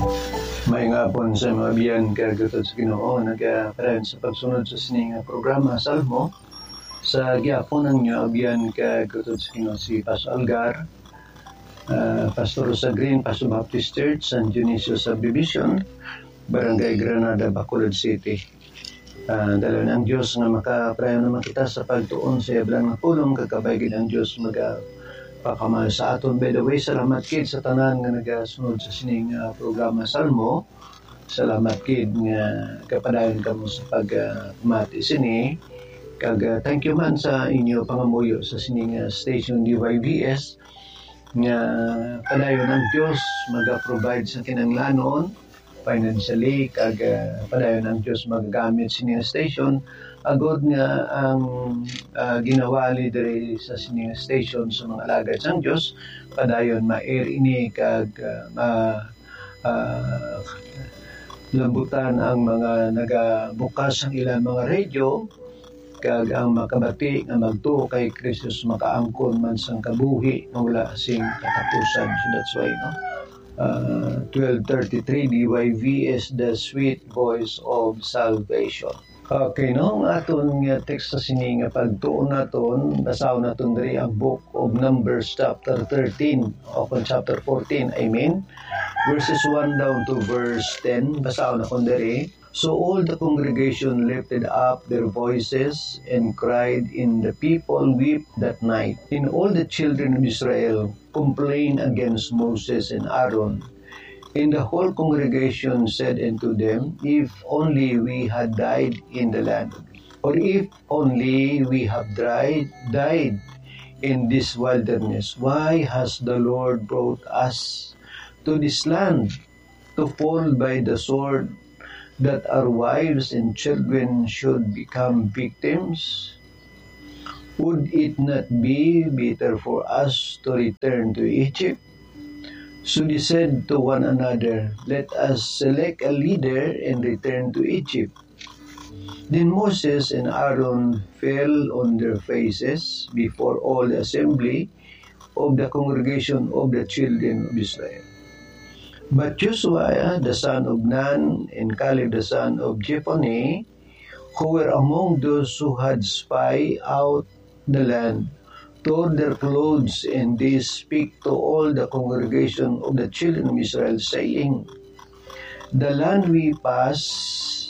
May nga po sa mga biyan kagutod sa Ginoo nagaparayon sa pagsunod sa sining programa Salmo sa gyapon ng nyo biyan kagutod sa Ginoo si Pastor Algar, pastor sa Green Pastor Baptist Church San Dionisio Subdivision, Barangay Granada, Bacolod City. Dala ng Diyos nga makaparayon naman kita sa pagtuon sa ibang nga pulong kagabay ang Diyos pakamal sa aton. By the way, salamat kid sa tanan nga nagasunod sa sining programa Salmo. Salamat kid nga kapadayon kamo sa pagmati sini. Kag thank you man sa inyo pangamuyo sa sining station DYBS nga padayon ng Dios maga-provide sa kinanglanon financially, kag padayon ng Dios magagamit sining station agod nga ang ginawa diri sa sining station sa mga alagad sang Dios padayon ma-air ini kag lambutan ang mga nagabukas ang ilang mga radio kag ang makabati nga magtuo kay Kristus makaangkon man sang kabuhi nga wala sing katapusan. So that's why 1233 DYVS, the sweet voice of salvation. Okay, no? Ang aton nga text sa sini nga pagtuon naton, basaw naton diri ang Book of Numbers chapter 13 o chapter 14, I mean, verses 1 down to verse 10. Basaw na kon diri. So all the congregation lifted up their voices and cried, and the people wept that night. And all the children of Israel complained against Moses and Aaron. And the whole congregation said unto them, if only we had died in the land, or if only we have died in this wilderness. Why has the Lord brought us to this land to fall by the sword, that our wives and children should become victims? Would it not be better for us to return to Egypt? So they said to one another, let us select a leader and return to Egypt. Then Moses and Aaron fell on their faces before all the assembly of the congregation of the children of Israel. But Joshua the son of Nun and Caleb the son of Jephunneh, who were among those who had spied out the land, tore their clothes, and they speak to all the congregation of the children of Israel, saying, the land we pass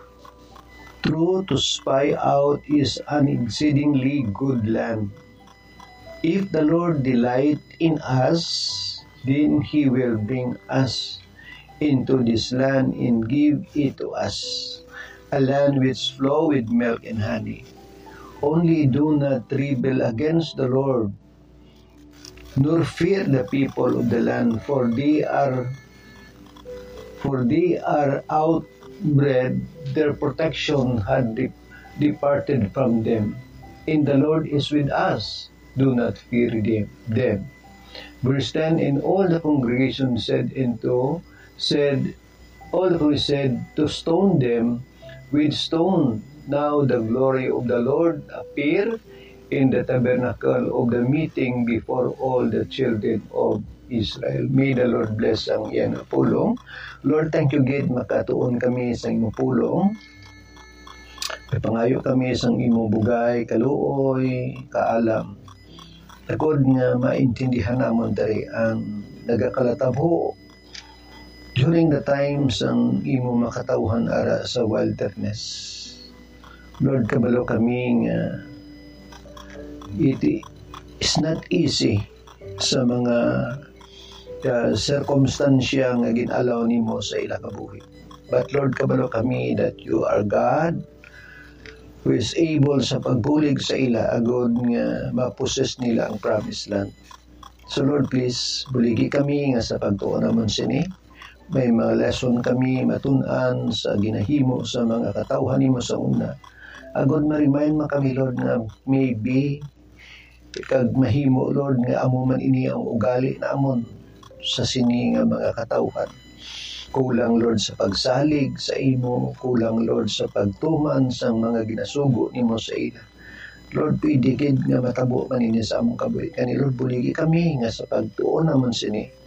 through to spy out is an exceedingly good land. If the Lord delight in us, then he will bring us into this land and give it to us, a land which flow with milk and honey. Only do not rebel against the Lord, nor fear the people of the land, for they are outbred, their protection had departed from them. And the Lord is with us, do not fear them. Verse 10, and all the congregation said to stone them with stone. Now the glory of the Lord appeared in the tabernacle of the meeting before all the children of Israel. May the Lord bless ang iyang pulong. Lord, thank you, God, makatuon kami sa imong pulong. Pangayo kami sa imong bugay, kaluoy, kaalam. Takod nga maintindihan namon dari ang nagakalatabo during the times ang imong makatawhan ara sa wilderness. Lord, kabalo kami nga it is not easy sa mga circumstansya nga ginalaw nimo sa ila kabuhi. But Lord, kabalo kami that you are God who is able sa pagbulig sa ila agod nga maposes nila ang promised land. So Lord, please buligi kami nga sa pagtuon namon sini. May mga lesson kami matun-an sa ginahimo sa mga katawhan nimo sa una. Agod ma-remind man kami, Lord, nga maybe kag mahimo, Lord, nga amo man ini ang ugali na amon sa sini nga mga katawhan. Kulang, Lord, sa pagsalig sa imo, kulang, Lord, sa pagtuman sa mga ginasugo nimo sa ila. Lord, pwede gid nga matabo man ini sa among kabuhi. Kani Lord, buligi kami nga sa pagtuon namon sini.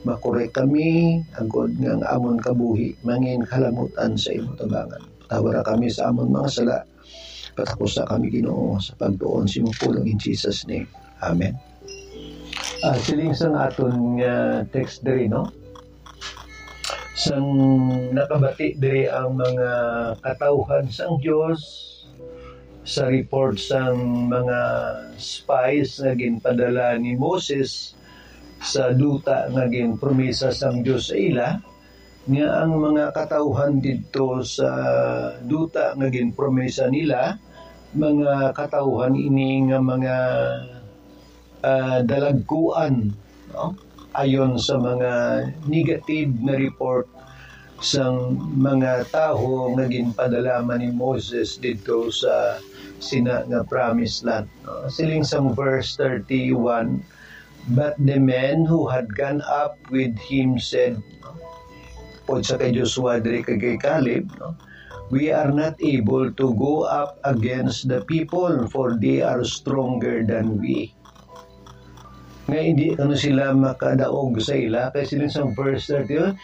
makorek kami, agod ng amon kabuhi, mangin kalamutan sa imo tabangan. Tawara kami sa amon mga sala, patakusa kami Ginoo sa pagtuon sa imong pulong in Jesus name. Amen. Siling sang aton nga text diri, no? Sang nakabati diri ang mga katawhan sang Dios sa report sang mga spies nga ginpadala ni Moses sa duta nga ginpromesa sang Dios sa ila, nga ang mga katawhan didto sa duta nga ginpromesa nila, mga katawhan ini nga mga dalagkuan, no? Ayon sa mga negative na report sang mga tao nga ginpadala man ni Moses dito sa sina nga promised land. Siling sang verse 31, but the men who had gone up with him said, pod sa kay Joshua diri kay Caleb, no? We are not able to go up against the people, for they are stronger than we. Nga hindi sila makadaog sa ila, kasi siling sang verse 31,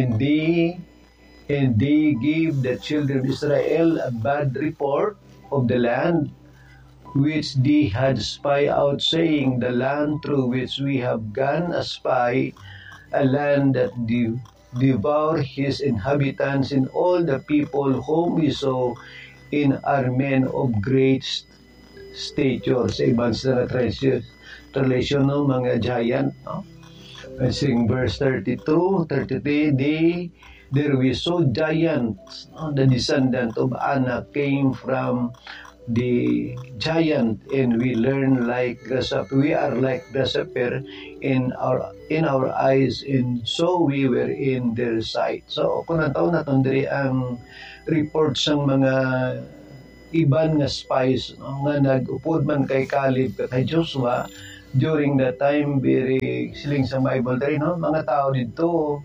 and they gave the children of Israel a bad report of the land which they had spied out, saying, the land through which we have gone a spy, a land that devour his inhabitants, and all the people whom we saw in are men of great stature. Sa ibang sa relation, no, mga giant, no? Sing verse 32, 33, there we saw giants, no? The descendant of Anak came from the giant, and we learn like grasshopper. We are like grasshopper in our eyes, and so we were in their sight. So kung nataon naton diri ang report sang mga iban nga spies, no, nga nag-upod man kay Caleb kay Joshua during the time very siling sa Bible diri, no, mga tao dito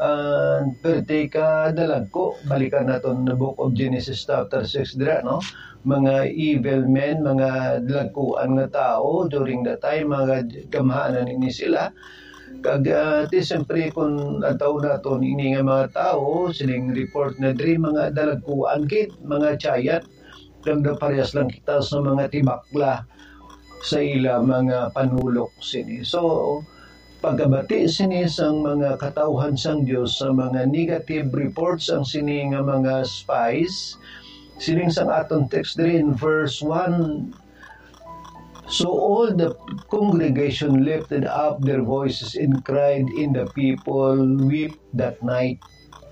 perteka dalagko, balikan naton the book of Genesis chapter 6 dira, no, mga evil men, mga dalagkuan nga tao during the time, mga gamhanan ini sila. Kag siyempre kung ataw naton ini nga mga tao siling report na diri mga dalagkuan kit, mga giant, ganda parehas lang kita sa mga tibakla sa ila mga panulok sini. So pagkabati sini sang mga katawhan sang Dios sa mga negative reports ang sini nga mga spies, siling sang aton text diri in verse 1, so all the congregation lifted up their voices and cried, in the people wept that night.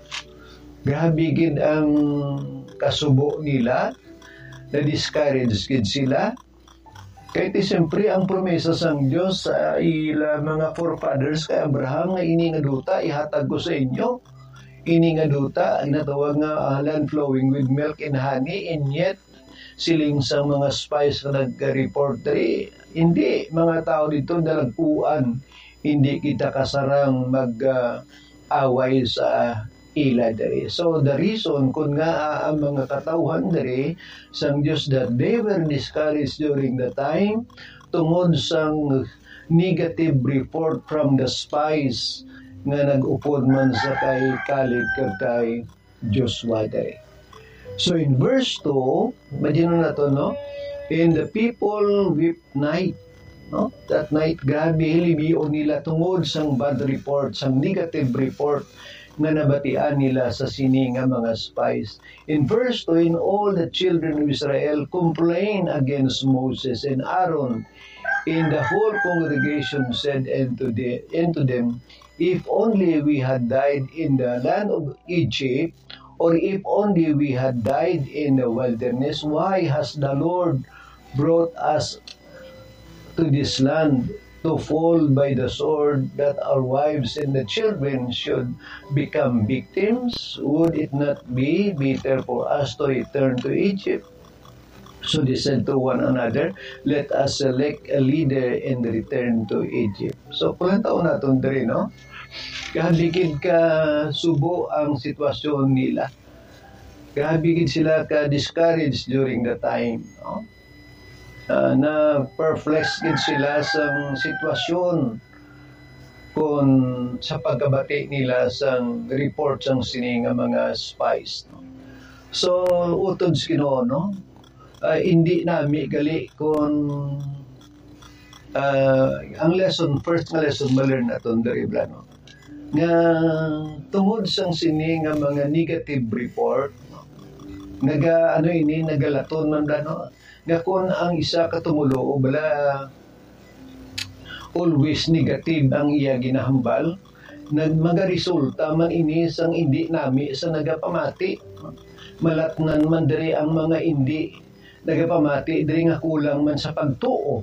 Grabe gid ang kasubo nila, na-discourage gid sila. Kaya siyempre ang promesa sang Diyos sa ila mga forefathers kay Abraham nga ini nga duta ihatag ko sa inyo. Ini nga duta ang natawag nga land flowing with milk and honey, and yet siling sa mga spies na nag-report diri, hindi mga tao dito dalagpuan, hindi kita kasarang mag-away sa ila diri. So the reason kung nga ang mga katawhan diri sang Dios that they were discouraged during the time tungod sang negative report from the spies nga nag-upod man sa kay Caleb kag kay Joshua diri. So in verse 2, imagine na to, no? And the people wept night, no? That night, grabe hilibiyon nila tungod sang bad report, sang negative report nga nabatian nila sa sini nga mga spies. In verse 2, and all the children of Israel complained against Moses and Aaron, and the whole congregation said unto them, if only we had died in the land of Egypt, or if only we had died in the wilderness, why has the Lord brought us to this land to fall by the sword, that our wives and the children should become victims? Would it not be better for us to return to Egypt? So they said to one another, let us select a leader and return to Egypt. So kung taon natin diri, no? Kahapikid ka subo ang sitwasyon nila. Kahapikid sila ka-discouraged during the time, no? Na perplexed sila sa sitwasyon kung sa pagkabati nila sa report sang sini nga mga spies. No? So, utod sa Ginoo, no? Hindi nami gali kung ang lesson, first nga lesson ma-learn naton dari no? Nga tungod sang sini nga mga negative report, no? Nagalaton man no? Nga kung ang isa katumulo bala always negative ang iya ginahambal, magaresulta man ini sang hindi nami sa nagapamati. Malatnan man diri ang mga hindi nagapamati diri nga kulang man sa pagtuo.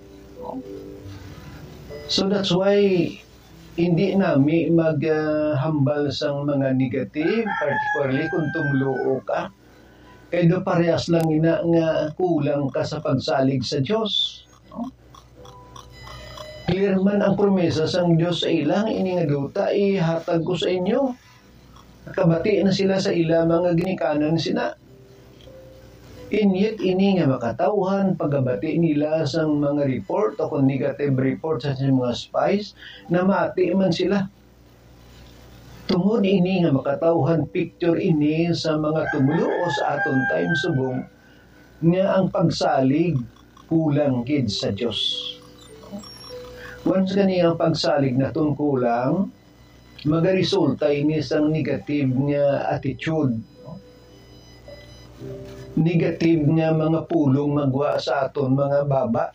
So that's why hindi nami maghambal sang mga negative, particularly kung tumulo ka. Kaya do parehas lang ina nga kulang ka sa pagsalig sa Diyos. Clear man ang promesa sang Diyos sa ilang ini nga duta ihatag ko sa inyo. Nakabati na sila sa ila mga ginikanan sina. Inyet ini nga makatauhan pagabati nila sa mga report o kung negative report sa mga spies na mati man sila. Tungod ini nga makatauhan picture ini sa mga tumulo o sa aton time subong nga ang pagsalig kulang gid sa Diyos. Once kaniyang pagsalig na kulang, magaresulta ini sang negative nga attitude. Negative nga mga pulong magwa sa aton mga baba.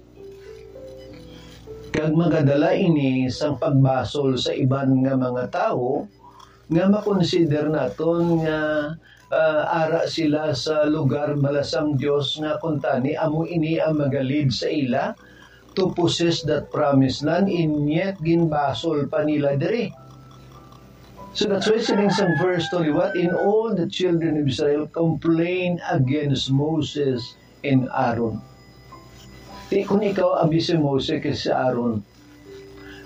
Kag magadala ini sang pagbasol sa iban nga mga tao nga makonsider naton nga ara sila sa lugar balasang Dios nga kuntani amo ini ang magalid sa ila to possess that promised land, and yet ginbasol pa nila diri. So that's why sining sa verse 21, in all the children of Israel complain against Moses and Aaron. Kung ikaw abi si Moses kasi Aaron,